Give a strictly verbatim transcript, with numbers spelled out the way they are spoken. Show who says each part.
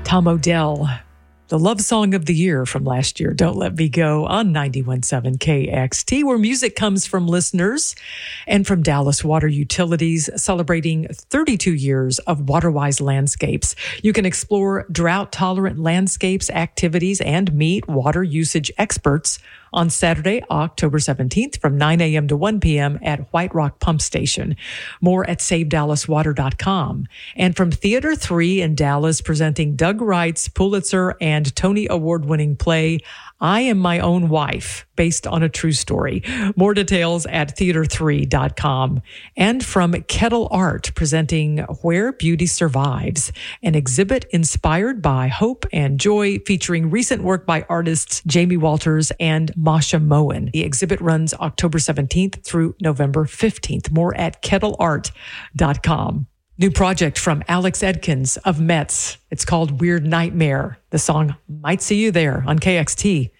Speaker 1: Tom Odell, the love song of the year from last year, Don't Let Me Go, on ninety-one point seven K X T, where music comes from listeners, and from Dallas Water Utilities, celebrating thirty-two years of WaterWise landscapes. You can explore drought-tolerant landscapes, activities, and meet water usage experts on Saturday, October seventeenth from nine a.m. to one p.m. at White Rock Pump Station. More at save dallas water dot com. And from Theater three in Dallas, presenting Doug Wright's Pulitzer and Tony Award-winning play, I Am My Own Wife, based on a true story. More details at theater three dot com. And from Kettle Art, presenting Where Beauty Survives, an exhibit inspired by hope and joy, featuring recent work by artists Jamie Walters and Masha Moen. The exhibit runs October seventeenth through November fifteenth. More at kettle art dot com. New project from Alex Edkins of Metz. It's called Weird Nightmare. The song Might See You There on K X T.